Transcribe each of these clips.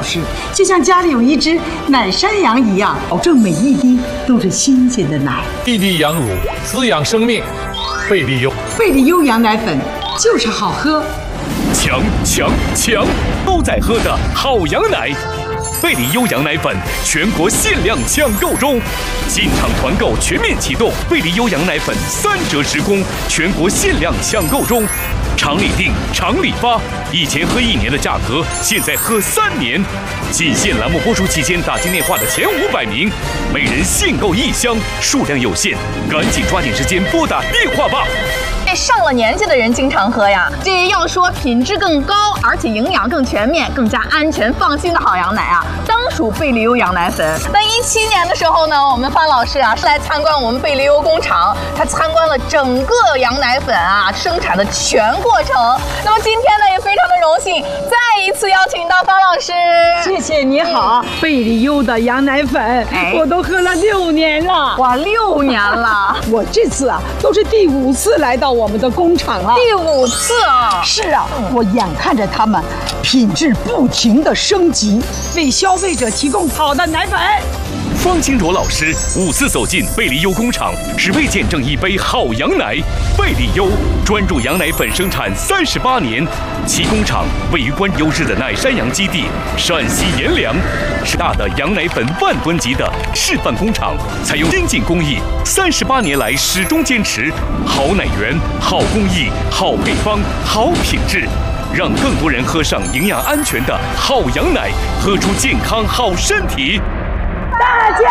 实，就像家里有一只奶山羊一样，保证每一滴都是新鲜的奶。 滴滴羊乳，滋养生命。贝利优， 贝利优羊奶粉就是好喝。 强都在喝的好羊奶。贝利优羊奶粉全国限量抢购中，进场团购全面启动，贝利优羊奶粉3折直供，全国限量抢购中。常理定，常理发，以前喝1年的价格，现在喝3年。仅限栏目播出期间打进电话的前500名，每人限购1箱，数量有限，赶紧抓紧时间拨打电话吧。 上了年纪的人经常喝呀，这要说品质更高，而且营养更全面、更加安全放心的好羊奶啊，当属贝利优羊奶粉。那17年的时候呢，我们范老师啊是来参观我们贝利优工厂，他参观了整个羊奶粉啊生产的全过程。那么今天呢，也非常的荣幸，再一次邀请到范老师。 谢谢你好，贝利优的羊奶粉，我都喝了6年了。 哇，6年了！ 我这次啊都是第5次来到我们的工厂了。 第5次啊！ 是啊，我眼看着他们品质不停的升级，为消费者提供好的奶粉。 方清卓老师5次走进贝利优工厂，只为见证一杯好羊奶。贝利优专注羊奶粉生产38年，其工厂位于关优质的奶山羊基地陕西阎良，是大的羊奶粉10000吨级的示范工厂，采用先进工艺，38年来始终坚持好奶源、好工艺、好配方、好品质，让更多人喝上营养安全的好羊奶，喝出健康好身体。 大家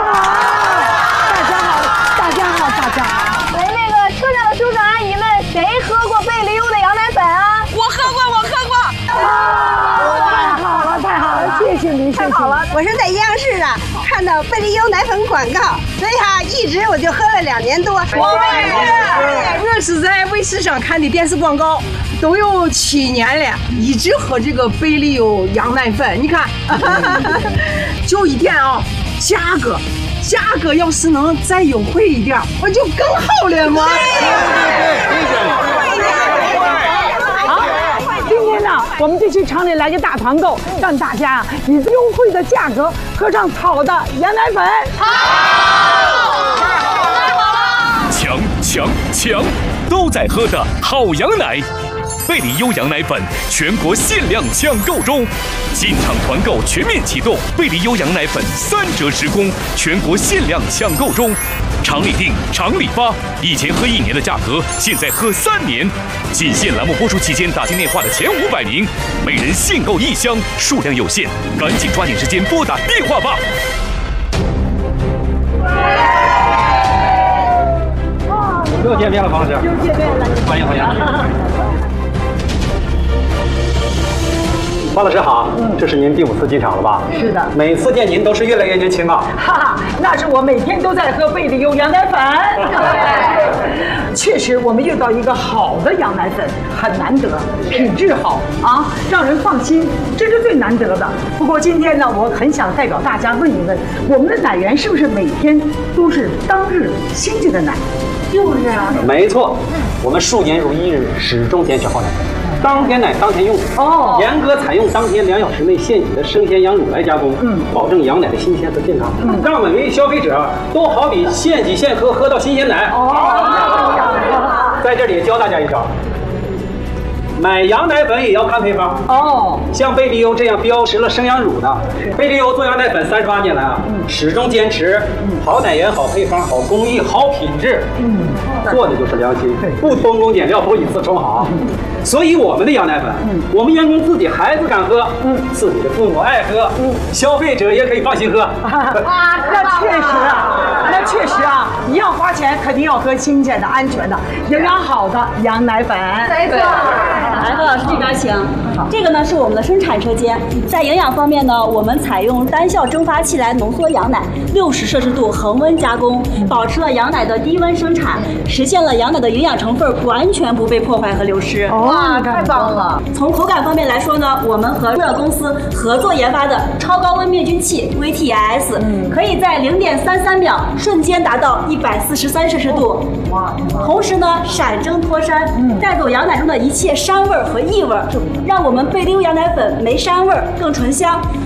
好！ 喂，那个车上的叔叔阿姨们，谁喝过贝利优的羊奶粉啊？我喝过。 太好了，谢谢您， 太好了！ 我是在央视啊看到贝利优奶粉广告，所以一直我就喝了2年多。 我是在卫视上看的电视广告，都有7年了，一直喝这个贝利优羊奶粉。你看，就一点啊，价格要是能再优惠一点，我就更好了嘛。 今天呢，我们就去厂里来个大团购，让大家以优惠的价格喝上好的羊奶粉。 强都在喝的好羊奶。贝利优羊奶粉全国限量抢购中，进场团购全面启动，贝利优羊奶粉3折直供，全国限量抢购中。常理定，常理发，以前喝1年的价格，现在喝3年。仅限栏目播出期间打进电话的前500名，每人限购1箱，数量有限，赶紧抓紧时间拨打电话吧。 又见面了，方老师。又见面了，欢迎。方老师好，这是您第5次进厂了吧？ 是的， 每次见您都是越来越年轻啊！ 哈哈，那是我每天都在喝贝利优羊奶粉。确实，我们遇到一个好的羊奶粉很难得，品质好啊，让人放心，这是最难得的。不过今天呢，我很想代表大家问一问，我们的奶源是不是每天都是当日新鲜的奶？ 就是啊， 没错，我们数年如一日，始终坚持好奶。当天奶当天用严格采用当天2小时内现挤的生鲜羊乳来加工，保证羊奶的新鲜和健康，让我们为消费者都好比现挤现喝，喝到新鲜奶。在这里教大家一招，买羊奶粉也要看配方像贝利优这样标识了生羊乳的，贝利优做羊奶粉38年来啊，始终坚持好奶源、好配方、好工艺、好品质，做的就是良心，不偷工减料，不以次充好。所以我们的羊奶粉，我们员工自己孩子敢喝，自己的父母爱喝，消费者也可以放心喝。 那确实啊，你要花钱肯定要喝新鲜的、安全的、营养好的羊奶粉。 没错。 来，范老师这边请。这个呢是我们的生产车间，在营养方面呢，我们采用单效蒸发器来浓缩羊奶，60摄氏度恒温加工，保持了羊奶的低温生产，实现了羊奶的营养成分完全不被破坏和流失。 哇，太棒了！ 从口感方面来说呢，我们和热公司合作研发的超高温灭菌器 VTS，可以在0.33秒瞬间达到143摄氏度。同时呢，闪蒸脱膻，带走羊奶中的一切膻味和异味，让我们贝利优羊奶粉没膻味更醇香。